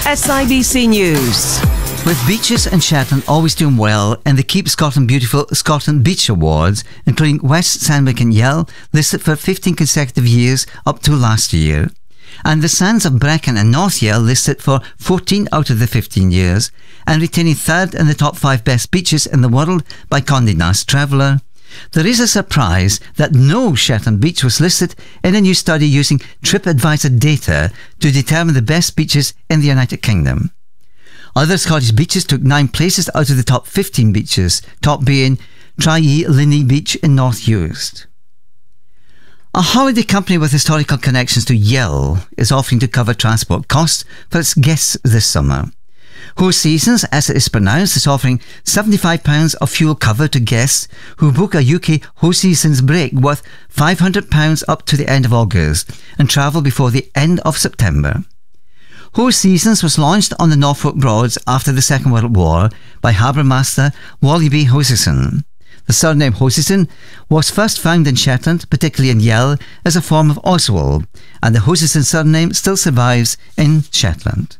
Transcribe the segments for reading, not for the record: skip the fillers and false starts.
SIBC News. With beaches in Shetland always doing well in the Keep Scotland Beautiful Scotland Beach Awards, including West Sandwich and Yell, listed for 15 consecutive years up to last year, and the Sands of Brecon and North Yell listed for 14 out of the 15 years, and retaining third in the top 5 best beaches in the world by Condé Nast Traveller, there is a surprise that no Shetland beach was listed in a new study using TripAdvisor data to determine the best beaches in the United Kingdom. Other Scottish beaches took 9 places out of the top 15 beaches, top being Tralee Linney Beach in North Uist. A holiday company with historical connections to Yell is offering to cover transport costs for its guests this summer. Host Seasons, as it is pronounced, is offering £75 of fuel cover to guests who book a UK Host Seasons break worth £500 up to the end of August and travel before the end of September. Host Seasons was launched on the Norfolk Broads after the Second World War by harbour master Wally B. Hosison. The surname Hosison was first found in Shetland, particularly in Yell, as a form of Oswald, and the Hosison surname still survives in Shetland.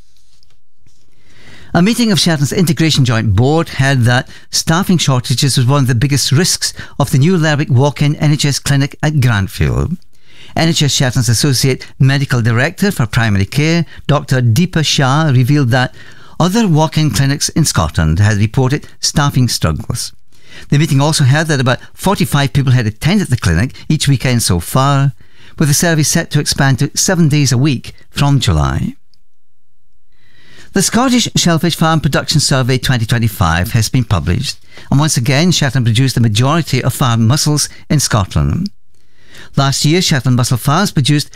A meeting of Shetland's Integration Joint Board held that staffing shortages was one of the biggest risks of the new Lerwick walk-in NHS clinic at Grantfield. NHS Shetland's Associate Medical Director for Primary Care, Dr. Deepa Shah, revealed that other walk-in clinics in Scotland had reported staffing struggles. The meeting also heard that about 45 people had attended the clinic each weekend so far, with the service set to expand to 7 days a week from July. The Scottish Shellfish Farm Production Survey 2025 has been published, and once again Shetland produced the majority of farm mussels in Scotland. Last year, Shetland Mussel Farms produced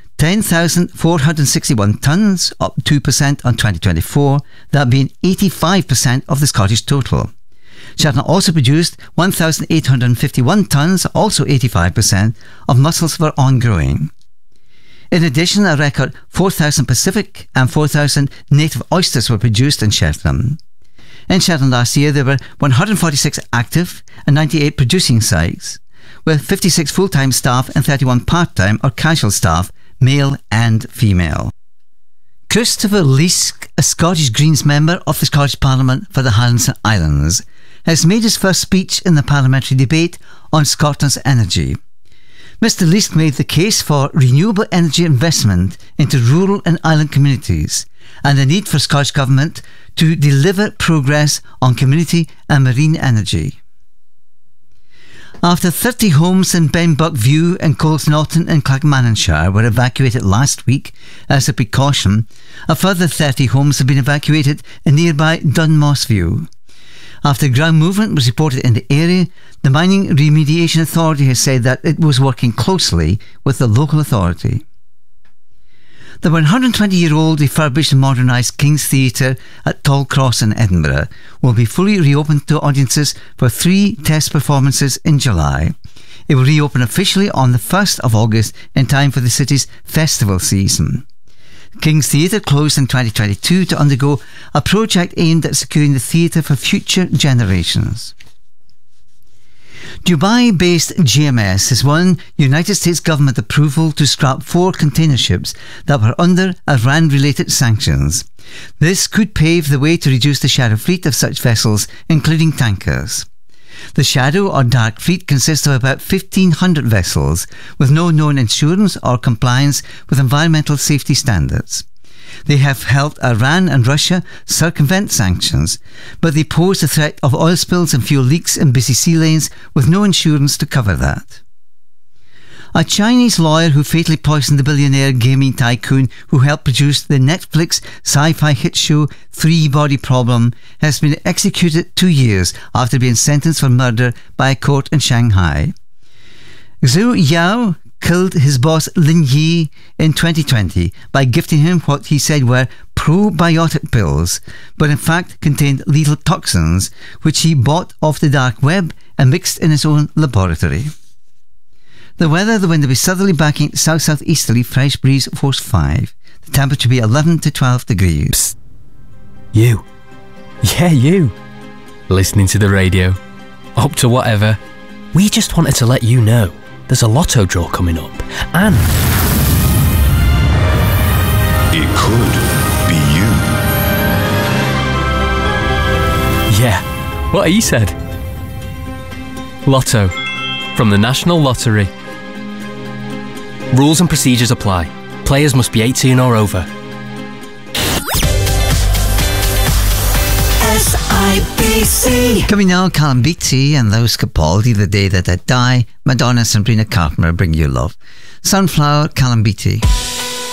10,461 tonnes, up 2% on 2024, that being 85% of the Scottish total. Shetland also produced 1,851 tonnes, also 85%, of mussels for on-growing. In addition, a record 4,000 Pacific and 4,000 native oysters were produced in Shetland. In Shetland last year, there were 146 active and 98 producing sites, with 56 full-time staff and 31 part-time or casual staff, male and female. Christopher Leask, a Scottish Greens member of the Scottish Parliament for the Highlands and Islands, has made his first speech in the parliamentary debate on Scotland's energy. Mr. Leask made the case for renewable energy investment into rural and island communities and the need for Scottish Government to deliver progress on community and marine energy. After 30 homes in Benbuck View and Colsnaughton in Clackmannanshire were evacuated last week as a precaution, a further 30 homes have been evacuated in nearby Dunmoss View. After ground movement was reported in the area, the Mining Remediation Authority has said that it was working closely with the local authority. The 120-year-old refurbished and modernised King's Theatre at Tollcross in Edinburgh will be fully reopened to audiences for 3 test performances in July. It will reopen officially on the 1st of August in time for the city's festival season. King's Theatre closed in 2022 to undergo a project aimed at securing the theatre for future generations. Dubai-based GMS has won United States government approval to scrap 4 container ships that were under Iran-related sanctions. This could pave the way to reduce the shadow fleet of such vessels, including tankers. The shadow or dark fleet consists of about 1,500 vessels with no known insurance or compliance with environmental safety standards. They have helped Iran and Russia circumvent sanctions, but they pose the threat of oil spills and fuel leaks in busy sea lanes with no insurance to cover that. A Chinese lawyer who fatally poisoned the billionaire gaming tycoon who helped produce the Netflix sci-fi hit show Three Body Problem has been executed 2 years after being sentenced for murder by a court in Shanghai. Zhou Yao killed his boss Lin Yi in 2020 by gifting him what he said were probiotic pills, but in fact contained lethal toxins which he bought off the dark web and mixed in his own laboratory. The weather, the wind will be southerly backing south-southeasterly, fresh breeze force 5. The temperature will be 11 to 12 degrees. Psst. You. Yeah, you. Listening to the radio. Up to whatever. We just wanted to let you know there's a lotto draw coming up, and it could be you. What he said. Lotto. From the National Lottery. Rules and procedures apply. Players must be 18 or over. SIBC. Coming now, Callum Beatty and Lewis Capaldi, The Day That I Die. Madonna, Sabrina Carpenter, Bring You Love. Sunflower, Callum Beatty.